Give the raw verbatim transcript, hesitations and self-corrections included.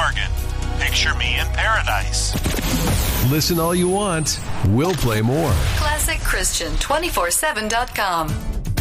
bargain. Picture me in paradise. Listen all you want. We'll play more. classic christian two forty-seven dot com.